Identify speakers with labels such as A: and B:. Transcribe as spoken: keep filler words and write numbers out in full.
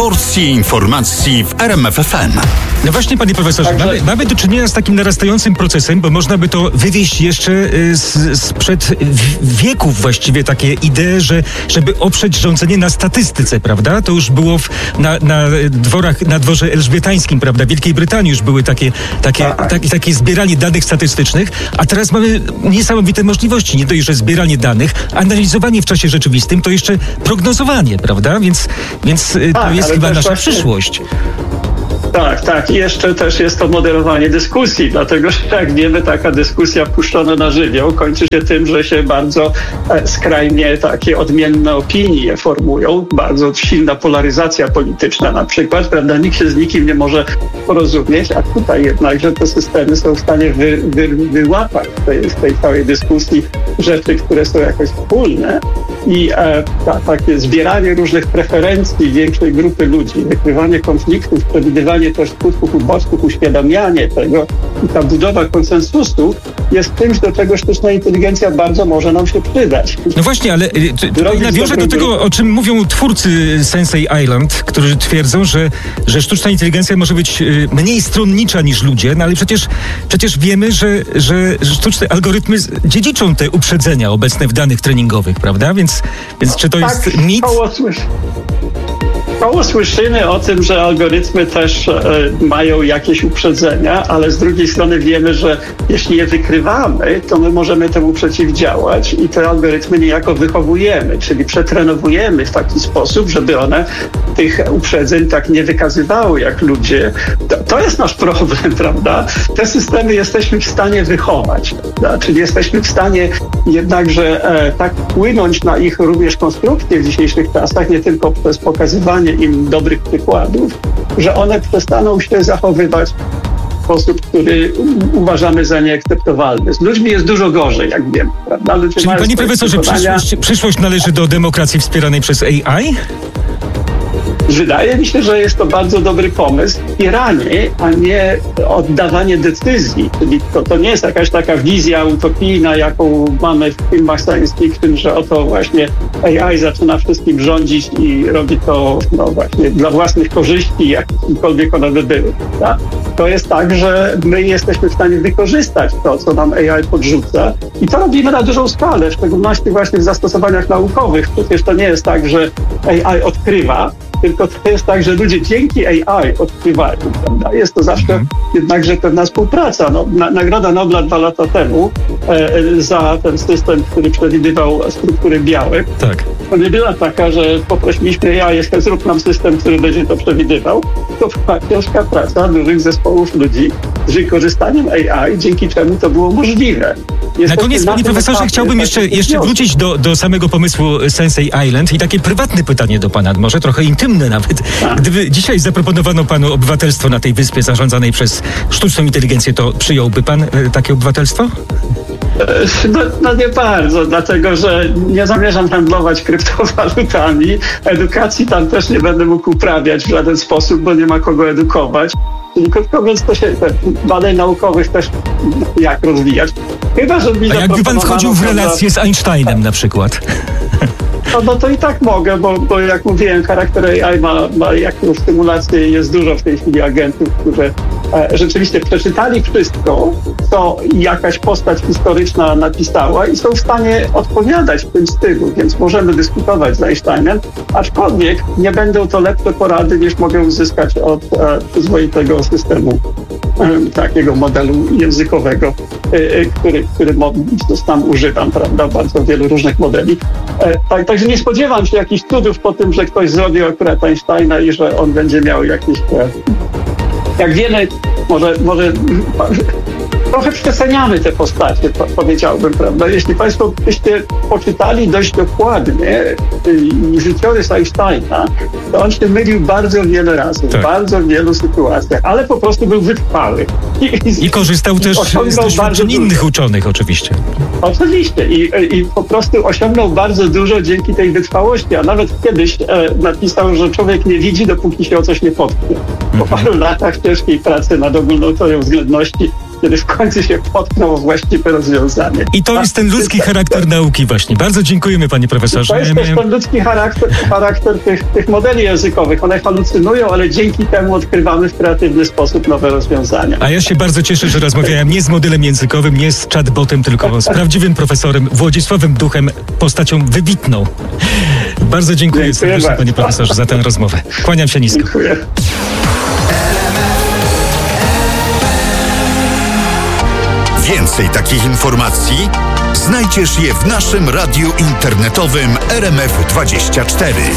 A: porcji informacji w R M F F M.
B: No właśnie, panie profesorze,
C: Także...
B: mamy, mamy do czynienia z takim narastającym procesem, bo można by to wywieźć jeszcze z, sprzed wieków właściwie takie idee, że żeby oprzeć rządzenie na statystyce, prawda? To już było w, na, na dworach, na dworze elżbietańskim, prawda? W Wielkiej Brytanii już były takie, takie,
C: tak.
B: takie, takie zbieranie danych statystycznych, a teraz mamy niesamowite możliwości. Nie dość, że zbieranie danych, analizowanie w czasie rzeczywistym, to jeszcze prognozowanie, prawda? Więc, więc
C: tak,
B: to jest chyba nasza
C: właśnie...
B: przyszłość.
C: Tak, tak. I jeszcze też jest to moderowanie dyskusji, dlatego że jak wiemy, taka dyskusja puszczona na żywioł kończy się tym, że się bardzo e, skrajnie takie odmienne opinie formują, bardzo silna polaryzacja polityczna na przykład, prawda? Nikt się z nikim nie może porozumieć, a tutaj jednakże te systemy są w stanie wy, wy, wyłapać z tej, z tej całej dyskusji rzeczy, które są jakoś wspólne i e, ta, takie zbieranie różnych preferencji większej grupy ludzi, wykrywanie konfliktów, przewidywanie też skutków ubocznych, uświadamianie tego i ta budowa konsensusu jest czymś, do czego sztuczna inteligencja bardzo może nam się przydać.
B: No właśnie, ale tutaj nawiążę do tego, o czym mówią twórcy Sensei Island, którzy twierdzą, że, że sztuczna inteligencja może być mniej stronnicza niż ludzie, no ale przecież, przecież wiemy, że, że, że sztuczne algorytmy dziedziczą te uprzedzenia obecne w danych treningowych, prawda? Więc, więc czy to
C: tak,
B: jest mit?
C: Koło, słysz... koło słyszymy o tym, że algorytmy też e, mają jakieś uprzedzenia, ale z drugiej strony wiemy, że jeśli je wykrywamy, to my możemy temu przeciwdziałać i te algorytmy niejako wychowujemy, czyli przetrenowujemy w taki sposób, żeby one tych uprzedzeń tak nie wykazywały jak ludzie. To, to jest nasz problem, prawda? Te systemy jesteśmy w stanie wychować, prawda? Czyli jesteśmy w stanie jednakże e, tak wpłynąć na ich również konstrukcję w dzisiejszych czasach, nie tylko przez pokazywanie im dobrych przykładów, że one przestaną się zachowywać w sposób, który uważamy za nieakceptowalny. Z ludźmi jest dużo gorzej, jak wiem, prawda? Ludzie
B: Czyli panie profesorze, przyszłość, przyszłość należy do demokracji wspieranej przez A I?
C: Wydaje mi się, że jest to bardzo dobry pomysł. Wspieranie, a nie oddawanie decyzji. Czyli to, to nie jest jakaś taka wizja utopijna, jaką mamy w filmach science fiction, że oto właśnie A I zaczyna wszystkim rządzić i robi to no właśnie dla własnych korzyści, jakkolwiek one by były. Tak? To jest tak, że my jesteśmy w stanie wykorzystać to, co nam A I podrzuca i to robimy na dużą skalę, w szczególności właśnie w zastosowaniach naukowych. Przecież to nie jest tak, że A I odkrywa, tylko to jest tak, że ludzie dzięki A I odkrywają, prawda? Jest to zawsze mm. jednakże pewna współpraca. No, na, Nagroda Nobla dwa lata temu e, za ten system, który przewidywał struktury białek,
B: tak.
C: To nie była taka, że poprosiliśmy A I, zrób nam system, który będzie to przewidywał. To była ciężka praca dużych zespołów ludzi z wykorzystaniem A I, dzięki czemu to było możliwe.
B: Na koniec, panie profesorze, chciałbym jeszcze, jeszcze wrócić do, do samego pomysłu Sensei Island i takie prywatne pytanie do pana, może trochę intymne nawet. A. Gdyby dzisiaj zaproponowano panu obywatelstwo na tej wyspie zarządzanej przez sztuczną inteligencję, to przyjąłby pan e, takie obywatelstwo?
C: No, no nie bardzo, dlatego że nie zamierzam handlować kryptowalutami. Edukacji tam też nie będę mógł uprawiać w żaden sposób, bo nie ma kogo edukować. Czyli krótko mówiąc, to się badań naukowych też jak rozwijać. Chyba, że mi
B: A jakby pan wchodził w relację z Einsteinem na przykład?
C: No, no to i tak mogę, bo, bo jak mówiłem, charakter A I ma, ma jakąś stymulację i jest dużo w tej chwili agentów, którzy e, rzeczywiście przeczytali wszystko, co jakaś postać historyczna napisała i są w stanie odpowiadać w tym stylu, więc możemy dyskutować z Einsteinem, aczkolwiek nie będą to lepsze porady, niż mogę uzyskać od e, przyzwoitego systemu e, takiego modelu językowego, e, który, który tam używam, prawda, bardzo wielu różnych modeli. E, tak, także nie spodziewam się jakichś cudów po tym, że ktoś zrobił akurat Einsteina i że on będzie miał jakieś... Jak wiemy, może, może trochę przeceniamy te postacie, powiedziałbym, prawda? Jeśli państwo byście poczytali dość dokładnie życiorys Einsteina, to on się mylił bardzo wiele razy, tak. w bardzo wielu sytuacjach, ale po prostu był wytrwały.
B: I, i, I korzystał też z doświadczeń innych uczonych oczywiście.
C: Oczywiście I, i po prostu osiągnął bardzo dużo dzięki tej wytrwałości, a nawet kiedyś e, napisał, że człowiek nie widzi, dopóki się o coś nie potknie. Po paru latach ciężkiej pracy nad ogólną teorią względności kiedy w końcu się potkną o właściwe rozwiązanie.
B: I to jest ten ludzki charakter nauki właśnie. Bardzo dziękujemy, panie profesorze.
C: To jest
B: Ja
C: też
B: miałem...
C: ten ludzki charakter, charakter tych, tych modeli językowych. One halucynują, ale dzięki temu odkrywamy w kreatywny sposób nowe rozwiązania.
B: A ja się bardzo cieszę, że rozmawiałem nie z modelem językowym, nie z chatbotem, tylko z prawdziwym profesorem Włodzisławem Duchem, postacią wybitną. Bardzo dziękuję,
C: Dziękuję
B: serdecznie,
C: bardzo.
B: panie profesorze, za tę rozmowę. Kłaniam się nisko.
C: Dziękuję.
A: Więcej takich informacji znajdziesz je w naszym radiu internetowym R M F dwadzieścia cztery.